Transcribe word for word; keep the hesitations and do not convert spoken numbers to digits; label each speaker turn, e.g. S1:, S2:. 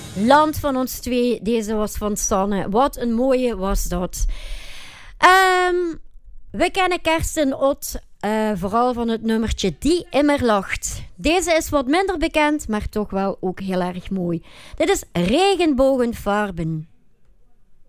S1: Land van ons twee, deze was van Sanne. Wat een mooie was dat. Um, we kennen Kersten Ott, uh, vooral van het nummertje Die Immer Lacht. Deze is wat minder bekend, maar toch wel ook heel erg mooi. Dit is Regenbogenfarben.